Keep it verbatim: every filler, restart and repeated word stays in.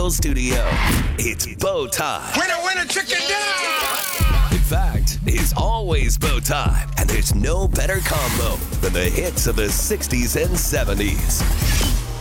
Universal Studio. It's Bow Time. Winner, winner, chicken dinner! In fact, it's always Bow Time, and there's no better combo than the hits of the sixties and seventies.